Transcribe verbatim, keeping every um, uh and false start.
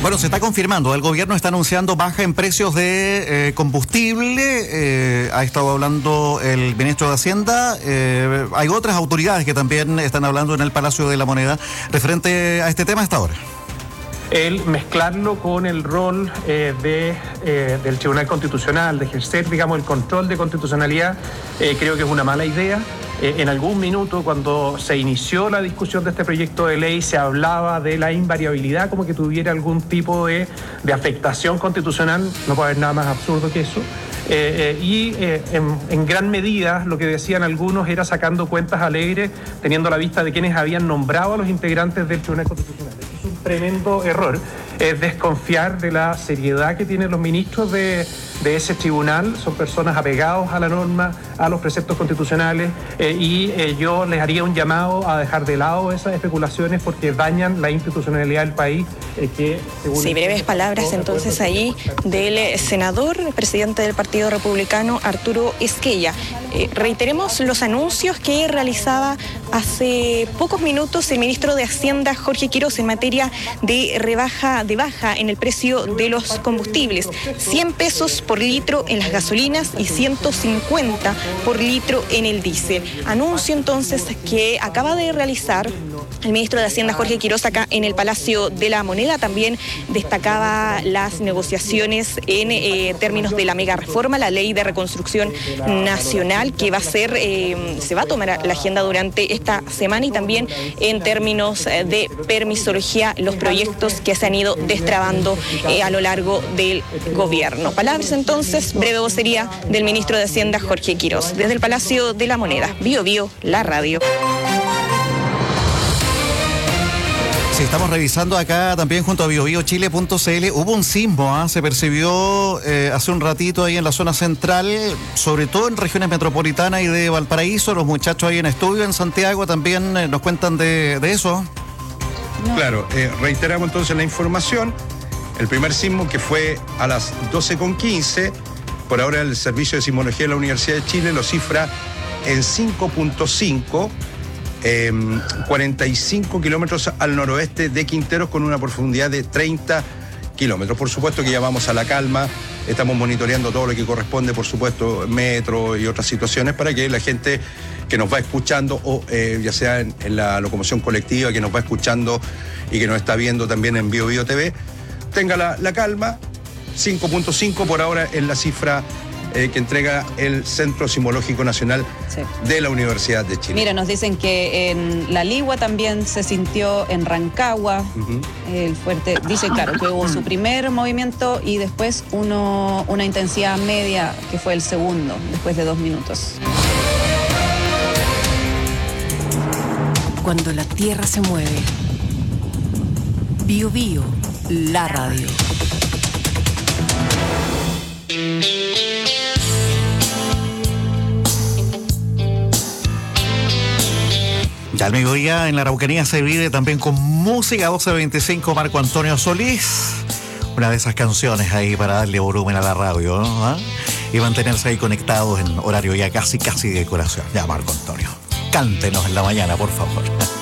Bueno, se está confirmando, el gobierno está anunciando baja en precios de eh, combustible, eh, ha estado hablando el ministro de Hacienda, eh, hay otras autoridades que también están hablando en el Palacio de la Moneda referente a este tema hasta ahora. El mezclarlo con el rol eh, de, eh, del Tribunal Constitucional, de ejercer, digamos, el control de constitucionalidad, eh, creo que es una mala idea. Eh, en algún minuto, cuando se inició la discusión de este proyecto de ley, se hablaba de la invariabilidad, como que tuviera algún tipo de, de afectación constitucional. No puede haber nada más absurdo que eso. Eh, eh, y eh, en, en gran medida lo que decían algunos era sacando cuentas alegres, teniendo la vista de quienes habían nombrado a los integrantes del Tribunal Constitucional. Es un tremendo error, es desconfiar de la seriedad que tienen los ministros de, de ese tribunal. Son personas apegados a la norma, a los preceptos constitucionales, eh, y eh, yo les haría un llamado a dejar de lado esas especulaciones porque dañan la institucionalidad del país. Eh, que según sí, breves palabras entonces ahí del senador, presidente del Partido Republicano, Arturo Esquella. Eh, reiteremos los anuncios que realizaba hace pocos minutos el ministro de Hacienda, Jorge Quiroz, en materia de rebaja, de baja en el precio de los combustibles. cien pesos por litro en las gasolinas y ciento cincuenta por litro en el diésel. Anuncio entonces que acaba de realizar el ministro de Hacienda, Jorge Quiroz, acá en el Palacio de la Moneda. También destacaba las negociaciones en eh, términos de la mega reforma, la ley de reconstrucción nacional, que va a ser, eh, se va a tomar la agenda durante esta semana, y también en términos de permisología, los proyectos que se han ido destrabando eh, a lo largo del gobierno. Palabras entonces, breve vocería del ministro de Hacienda, Jorge Quiroz. Desde el Palacio de la Moneda, Bio Bio, la radio. Sí, estamos revisando acá también junto a bio bio chile punto c l. Hubo un sismo, ¿eh? Se percibió eh, hace un ratito ahí en la zona central, sobre todo en regiones metropolitanas y de Valparaíso. Los muchachos ahí en estudio en Santiago también eh, nos cuentan de, de eso. No. Claro, eh, reiteramos entonces la información. El primer sismo, que fue a las doce con quince, por ahora el Servicio de Sismología de la Universidad de Chile lo cifra en cinco punto cinco. Eh, cuarenta y cinco kilómetros al noroeste de Quinteros, con una profundidad de treinta kilómetros. Por supuesto que ya vamos a la calma, estamos monitoreando todo lo que corresponde, por supuesto, metro y otras situaciones, para que la gente que nos va escuchando, o eh, ya sea en, en la locomoción colectiva, que nos va escuchando y que nos está viendo también en Bio Bio T V, tenga la, la calma. cinco punto cinco por ahora es la cifra Eh, que entrega el Centro Sismológico Nacional, sí, de la Universidad de Chile. Mira, nos dicen que en La Ligua también se sintió, en Rancagua, uh-huh, el fuerte. Dice, claro, que hubo su primer movimiento y después uno, una intensidad media, que fue el segundo, después de dos minutos. Cuando la tierra se mueve, Bio Bio, la radio. Ya al mediodía en la Araucanía se vive también con música. Doce veinticinco, Marco Antonio Solís. Una de esas canciones ahí para darle volumen a la radio, ¿no? ¿Ah? Y mantenerse ahí conectados en horario ya casi, casi de decoración. Ya, Marco Antonio, cántenos en la mañana, por favor.